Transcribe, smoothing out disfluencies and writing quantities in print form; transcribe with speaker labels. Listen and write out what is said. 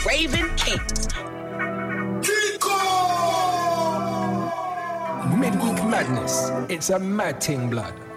Speaker 1: Raven Kings.
Speaker 2: Midweek madness. It's a mad ting, blood.